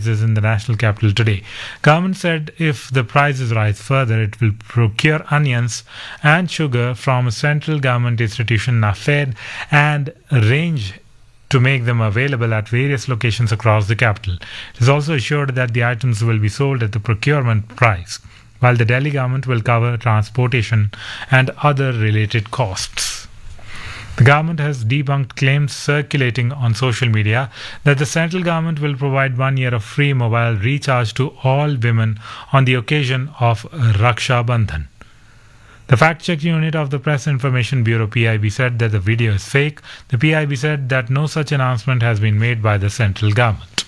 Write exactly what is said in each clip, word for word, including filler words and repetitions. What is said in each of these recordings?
prices in the national capital today. Government said if the prices rise further, it will procure onions and sugar from a central government institution, NAFED, and arrange to make them available at various locations across the capital. It is also assured that the items will be sold at the procurement price, while the Delhi government will cover transportation and other related costs. The government has debunked claims circulating on social media that the central government will provide one year of free mobile recharge to all women on the occasion of Raksha Bandhan. The fact-check unit of the Press Information Bureau P I B said that the video is fake. The P I B said that no such announcement has been made by the central government.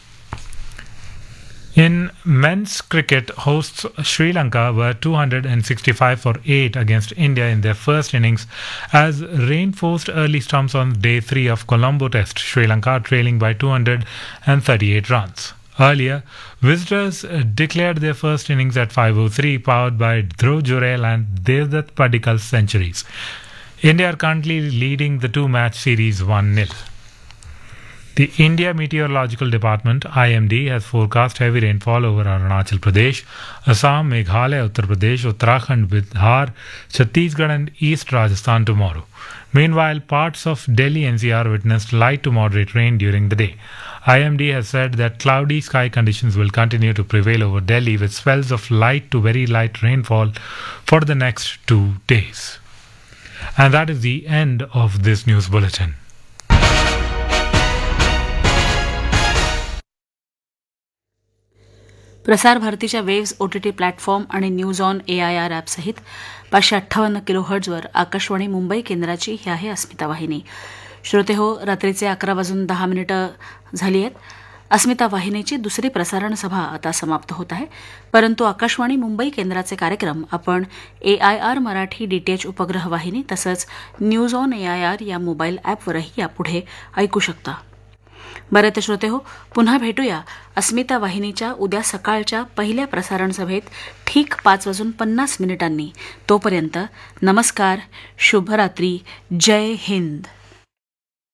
In men's cricket, hosts Sri Lanka were two hundred sixty-five for eight against India in their first innings as rain forced early stumps on day three of Colombo Test, Sri Lanka trailing by two hundred thirty-eight runs. Earlier, visitors declared their first innings at five oh three, powered by Dhruv Jurel and Devdutt Padikkal's centuries. India are currently leading the two-match series one nil. The India Meteorological Department, I M D, has forecast heavy rainfall over Arunachal Pradesh, Assam, Meghalaya, Uttar Pradesh, Uttarakhand, Bihar, Chhattisgarh and East Rajasthan tomorrow. Meanwhile, parts of Delhi N C R witnessed light to moderate rain during the day. I M D has said that cloudy sky conditions will continue to prevail over Delhi with spells of light to very light rainfall for the next two days. And that is the end of this news bulletin. प्रसार भारतीच्या waves OTT platform आणि news on A I R ॲपसहित पाचशे अठ्ठावन्न kilo हर्ट्झवर Akashvani Mumbai केंद्राची ही आहे अस्मिता वाहिनी. श्रोते हो, रात्रीचे अकरा वाजून दहा मिनिटं झाली आहेत. अस्मिता वाहिनीची दुसरी प्रसारण सभा आता समाप्त होत आहे, परंतु आकाशवाणी मुंबई केंद्राचे कार्यक्रम आपण ए आय आर मराठी डीटीएच उपग्रह वाहिनी तसंच news on A I R या मोबाईल ॲपवरही यापुढे ऐकू शकता. बरं ते श्रोते हो, पुन्हा भेटूया अस्मिता वाहिनीच्या उद्या सकाळच्या पहिल्या प्रसारण सभेत ठीक पाच वाजून पन्नास मिनिटांनी. तोपर्यंत नमस्कार, शुभरात्री, जय हिंद.